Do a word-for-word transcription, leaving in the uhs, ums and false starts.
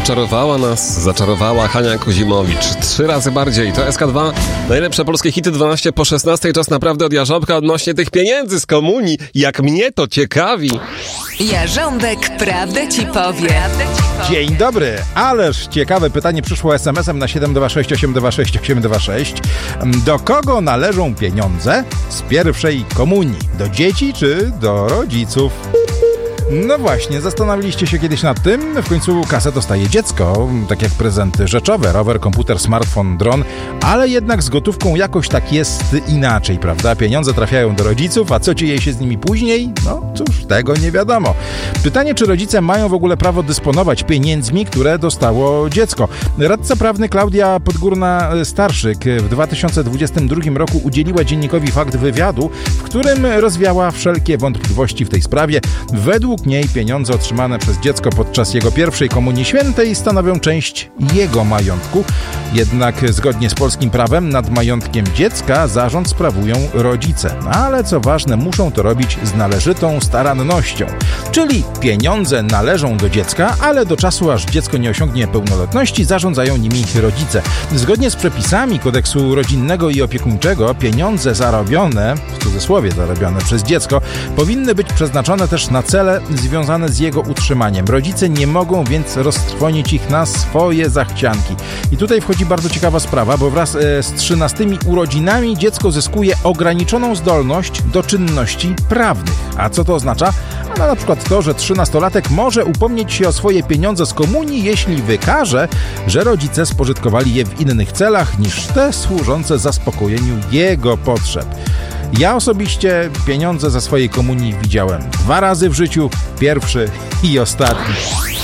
Zaczarowała nas, zaczarowała Hania Kozimowicz. Trzy razy bardziej. To S K dwa. Najlepsze polskie hity dwanaście po szesnastej. Czas naprawdę od Jarząbka odnośnie tych pieniędzy z komunii. Jak mnie to ciekawi. Jarząbek prawdę ci powie. Dzień dobry. Ależ ciekawe pytanie przyszło es em esem na siedem dwa sześć osiem dwa sześć osiem dwa sześć. Do kogo należą pieniądze z pierwszej komunii? Do dzieci czy do rodziców? No właśnie, zastanawialiście się kiedyś nad tym? W końcu kasę dostaje dziecko, tak jak prezenty rzeczowe, rower, komputer, smartfon, dron, ale jednak z gotówką jakoś tak jest inaczej, prawda? Pieniądze trafiają do rodziców, a co dzieje się z nimi później? No cóż, tego nie wiadomo. Pytanie, czy rodzice mają w ogóle prawo dysponować pieniędzmi, które dostało dziecko? Radca prawny Klaudia Podgórna-Starszyk w dwa tysiące dwudziestym drugim roku udzieliła dziennikowi Fakt wywiadu, w którym rozwiała wszelkie wątpliwości w tej sprawie. Według niej pieniądze otrzymane przez dziecko podczas jego pierwszej komunii świętej stanowią część jego majątku. Jednak zgodnie z polskim prawem nad majątkiem dziecka zarząd sprawują rodzice. Ale co ważne, muszą to robić z należytą starannością. Czyli pieniądze należą do dziecka, ale do czasu, aż dziecko nie osiągnie pełnoletności, zarządzają nimi rodzice. Zgodnie z przepisami kodeksu rodzinnego i opiekuńczego pieniądze zarobione, w cudzysłowie zarobione przez dziecko, powinny być przeznaczone też na cele związane z jego utrzymaniem. Rodzice nie mogą więc roztrwonić ich na swoje zachcianki. I tutaj wchodzi bardzo ciekawa sprawa, bo wraz e, z trzynastymi urodzinami dziecko zyskuje ograniczoną zdolność do czynności prawnych. A co to oznacza? No, na przykład to, że trzynastolatek może upomnieć się o swoje pieniądze z komunii, jeśli wykaże, że rodzice spożytkowali je w innych celach niż te służące zaspokojeniu jego potrzeb. Ja osobiście pieniądze ze swojej komunii widziałem dwa razy w życiu, pierwszy i ostatni.